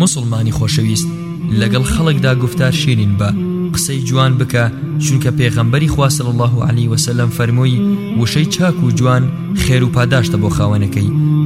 مسلمانی خۆشەویست لەگەڵ خەڵکدا گفتار شیرین بە قسەی جوان بکە چونکە پێغەمبەری خوا صلی الله علیه وسلم فەرمووی وشەی چاک و جوان خێر و پاداشتە بۆ خاوەنەکەی